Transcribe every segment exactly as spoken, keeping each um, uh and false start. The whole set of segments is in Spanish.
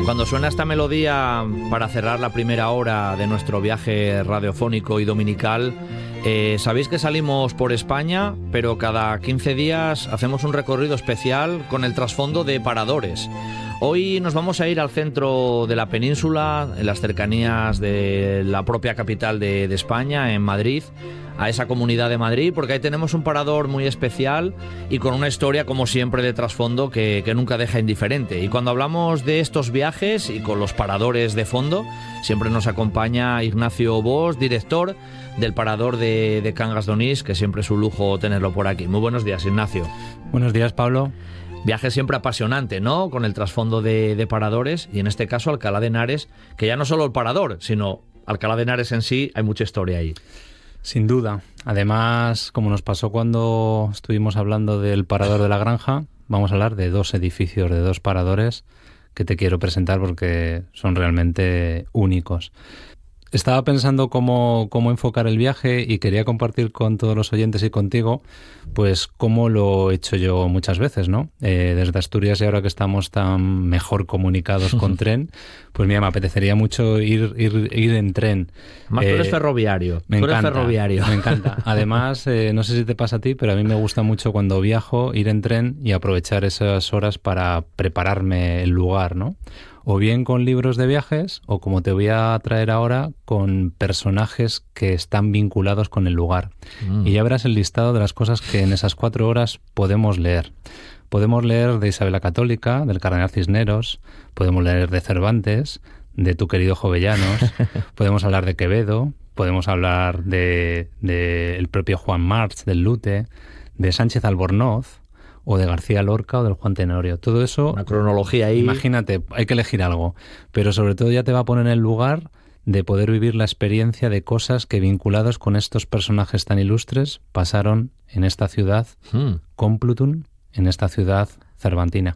Cuando suena esta melodía para cerrar la primera hora de nuestro viaje radiofónico y dominical, eh, sabéis que salimos por España, pero cada quince días hacemos un recorrido especial con el trasfondo de paradores. Hoy nos vamos a ir al centro de la península, en las cercanías de la propia capital de, de España, en Madrid, a esa Comunidad de Madrid, porque ahí tenemos un parador muy especial y con una historia, como siempre, de trasfondo que, que nunca deja indiferente. Y cuando hablamos de estos viajes y con los paradores de fondo, siempre nos acompaña Ignacio Bosch, director del parador de, de Cangas d'Onís, que siempre es un lujo tenerlo por aquí. Muy buenos días, Ignacio. Buenos días, Pablo. Viaje siempre apasionante, ¿no? Con el trasfondo de, de paradores, y en este caso Alcalá de Henares, que ya no solo el parador, sino Alcalá de Henares en sí, hay mucha historia ahí. Sin duda. Además, como nos pasó cuando estuvimos hablando del parador de la Granja, vamos a hablar de dos edificios, de dos paradores que te quiero presentar porque son realmente únicos. Estaba pensando cómo, cómo enfocar el viaje y quería compartir con todos los oyentes y contigo, pues cómo lo he hecho yo muchas veces, ¿no? Eh, desde Asturias, y ahora que estamos tan mejor comunicados con tren, pues mira, me apetecería mucho ir, ir, ir en tren. Más eh, tú eres ferroviario. Me tú encanta, eres ferroviario. Me encanta. Además, eh, no sé si te pasa a ti, pero a mí me gusta mucho cuando viajo ir en tren y aprovechar esas horas para prepararme el lugar, ¿no? O bien con libros de viajes, o como te voy a traer ahora, con personajes que están vinculados con el lugar. Mm. Y ya verás el listado de las cosas que en esas cuatro horas podemos leer. Podemos leer de Isabel la Católica, del cardenal Cisneros, podemos leer de Cervantes, de tu querido Jovellanos, podemos hablar de Quevedo, podemos hablar de, de el propio Juan March, del Lute, de Sánchez Albornoz, o de García Lorca o del Juan Tenorio. Todo eso... Una cronología ahí. Imagínate, hay que elegir algo. Pero sobre todo ya te va a poner en el lugar de poder vivir la experiencia de cosas que, vinculados con estos personajes tan ilustres, pasaron en esta ciudad hmm. Complutum, en esta ciudad cervantina.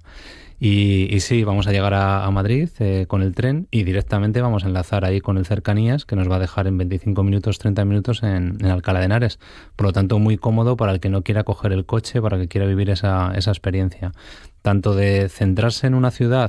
Y, y sí, vamos a llegar a, a Madrid eh, con el tren y directamente vamos a enlazar ahí con el Cercanías, que nos va a dejar en veinticinco minutos, treinta minutos en, en Alcalá de Henares. Por lo tanto, muy cómodo para el que no quiera coger el coche, para el que quiera vivir esa, esa experiencia. Tanto de centrarse en una ciudad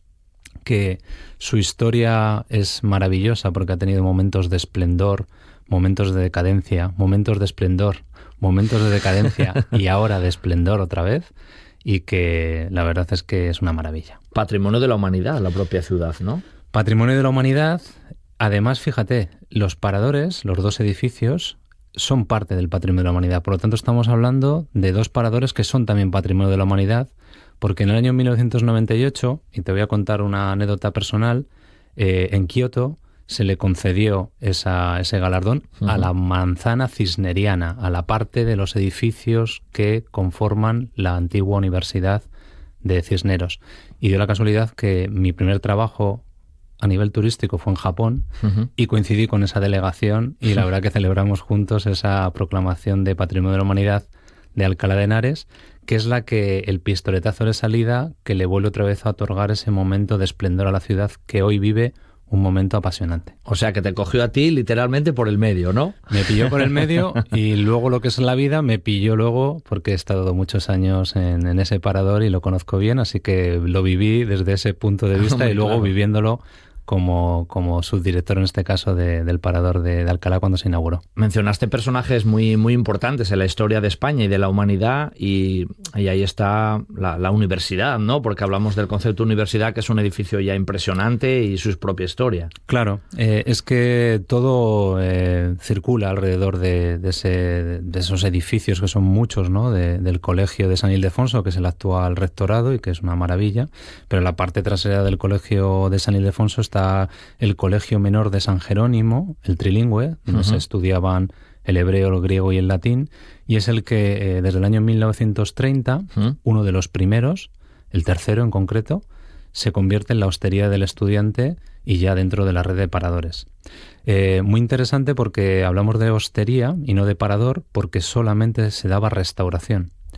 que su historia es maravillosa porque ha tenido momentos de esplendor, momentos de decadencia, momentos de esplendor, momentos de decadencia y ahora de esplendor otra vez. Y que la verdad es que es una maravilla. Patrimonio de la humanidad, la propia ciudad, ¿no? Patrimonio de la humanidad. Además, fíjate, los paradores, los dos edificios, son parte del patrimonio de la humanidad. Por lo tanto, estamos hablando de dos paradores que son también patrimonio de la humanidad, porque en el año mil novecientos noventa y ocho, y te voy a contar una anécdota personal, eh, en Kioto se le concedió esa, ese galardón uh-huh. a la manzana cisneriana, a la parte de los edificios que conforman la antigua Universidad de Cisneros. Y dio la casualidad que mi primer trabajo a nivel turístico fue en Japón uh-huh. y coincidí con esa delegación y la verdad que celebramos juntos esa proclamación de Patrimonio de la Humanidad de Alcalá de Henares, que es la que el pistoletazo de salida que le vuelve otra vez a otorgar ese momento de esplendor a la ciudad que hoy vive un momento apasionante. O sea, que te cogió a ti literalmente por el medio, ¿no? Me pilló por el medio y luego lo que es la vida me pilló luego porque he estado muchos años en, en ese parador y lo conozco bien, así que lo viví desde ese punto de vista y luego claro. viviéndolo como, como subdirector en este caso de, del parador de, de Alcalá cuando se inauguró. Mencionaste personajes muy, muy importantes en la historia de España y de la humanidad y, y ahí está la, la universidad, ¿no? Porque hablamos del concepto de universidad, que es un edificio ya impresionante y su propia historia. Claro, eh, es que todo eh, circula alrededor de, de, ese, de esos edificios que son muchos, ¿no? De, del colegio de San Ildefonso, que es el actual rectorado y que es una maravilla, pero en la parte trasera del colegio de San Ildefonso está Está el Colegio Menor de San Jerónimo, el trilingüe, donde uh-huh. se estudiaban el hebreo, el griego y el latín, y es el que eh, desde el año mil novecientos treinta, uh-huh. uno de los primeros, el tercero en concreto, se convierte en la hostería del estudiante y ya dentro de la red de paradores. Eh, muy interesante porque hablamos de hostería y no de parador porque solamente se daba restauración.